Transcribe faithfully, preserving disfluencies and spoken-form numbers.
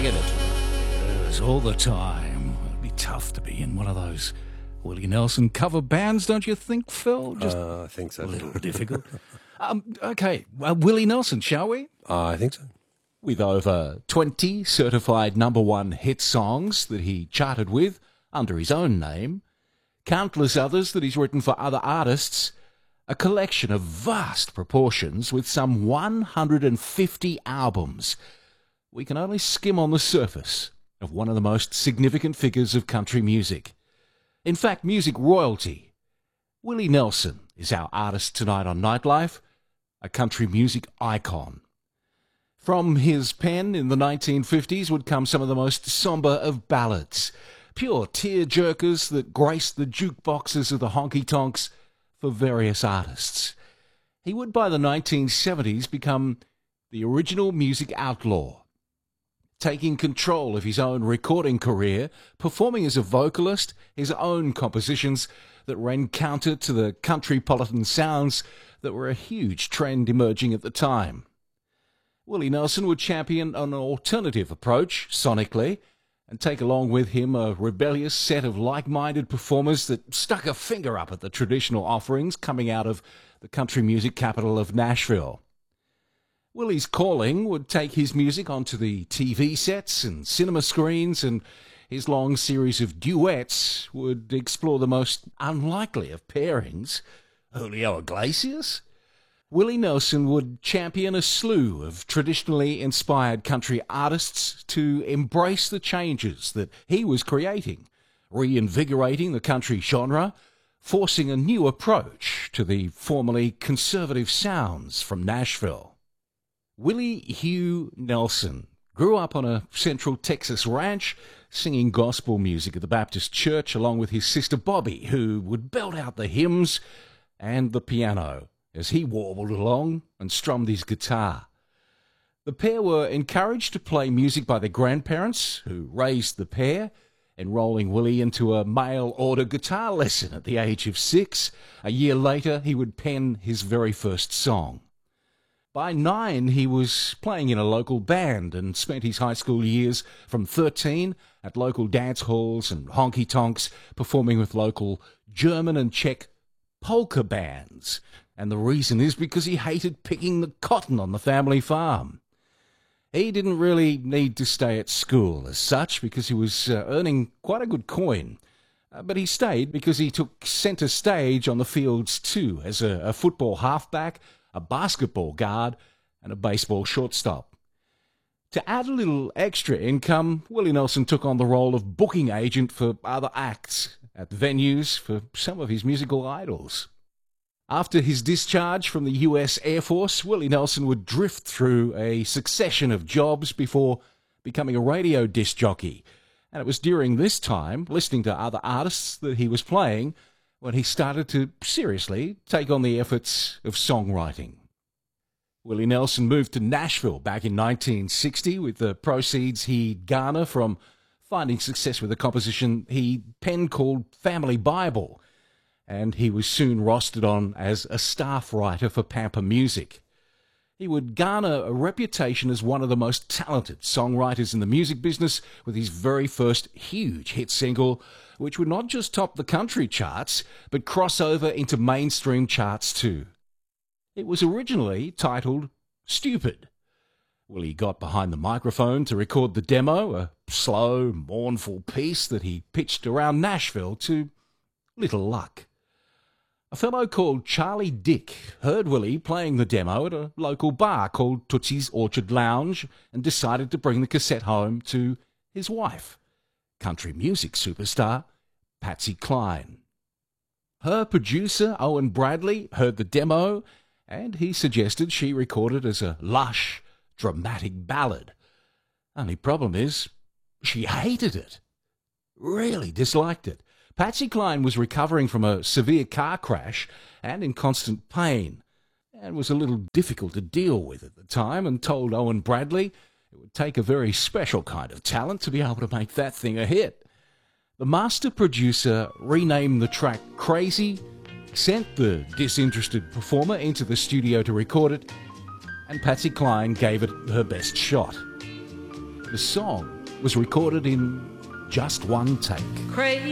get it. Yes, all the time. It'd be tough to be in one of those Willie Nelson cover bands, don't you think, Phil? Just Uh, I think so. a little difficult. Um, okay, well, Willie Nelson, shall we? Uh, I think so. With over twenty certified number one hit songs that he charted with under his own name, countless others that he's written for other artists, a collection of vast proportions with some one hundred fifty albums, we can only skim on the surface of one of the most significant figures of country music. In fact, music royalty. Willie Nelson is our artist tonight on Nightlife, a country music icon. From his pen in the nineteen fifties would come some of the most somber of ballads, pure tear-jerkers that graced the jukeboxes of the honky-tonks for various artists. He would, by the nineteen seventies, become the original music outlaw, taking control of his own recording career, performing as a vocalist, his own compositions that ran counter to the countrypolitan sounds that were a huge trend emerging at the time. Willie Nelson would champion an alternative approach, sonically, and take along with him a rebellious set of like-minded performers that stuck a finger up at the traditional offerings coming out of the country music capital of Nashville. Willie's calling would take his music onto the T V sets and cinema screens, and his long series of duets would explore the most unlikely of pairings. Julio Iglesias? Willie Nelson would champion a slew of traditionally inspired country artists to embrace the changes that he was creating, reinvigorating the country genre, forcing a new approach to the formerly conservative sounds from Nashville. Willie Hugh Nelson grew up on a Central Texas ranch, singing gospel music at the Baptist church along with his sister Bobby, who would belt out the hymns and the piano as he warbled along and strummed his guitar. The pair were encouraged to play music by their grandparents, who raised the pair, enrolling Willie into a mail-order guitar lesson at the age of six. A year later, he would pen his very first song. By nine, he was playing in a local band and spent his high school years from thirteen at local dance halls and honky-tonks, performing with local German and Czech polka bands. And the reason is because he hated picking the cotton on the family farm. He didn't really need to stay at school as such because he was uh, earning quite a good coin. Uh, but he stayed because he took centre stage on the fields too, as a, a football halfback, a basketball guard, and a baseball shortstop. To add a little extra income, Willie Nelson took on the role of booking agent for other acts at venues for some of his musical idols. After his discharge from the U S Air Force, Willie Nelson would drift through a succession of jobs before becoming a radio disc jockey. And it was during this time, listening to other artists that he was playing, when he started to seriously take on the efforts of songwriting. Willie Nelson moved to Nashville back in nineteen sixty with the proceeds he'd garner from finding success with a composition he penned called Family Bible, and he was soon rostered on as a staff writer for Pampa Music. He would garner a reputation as one of the most talented songwriters in the music business with his very first huge hit single, which would not just top the country charts, but cross over into mainstream charts too. It was originally titled Stupid. Willie got behind the microphone to record the demo, a slow, mournful piece that he pitched around Nashville to little luck. A fellow called Charlie Dick heard Willie playing the demo at a local bar called Tootsie's Orchard Lounge and decided to bring the cassette home to his wife, country music superstar Patsy Cline. Her producer, Owen Bradley, heard the demo, and he suggested she record it as a lush, dramatic ballad. Only problem is, she hated it. Really disliked it. Patsy Cline was recovering from a severe car crash and in constant pain, and was a little difficult to deal with at the time, and told Owen Bradley it would take a very special kind of talent to be able to make that thing a hit. The master producer renamed the track Crazy, sent the disinterested performer into the studio to record it, and Patsy Cline gave it her best shot. The song was recorded in just one take. Crazy.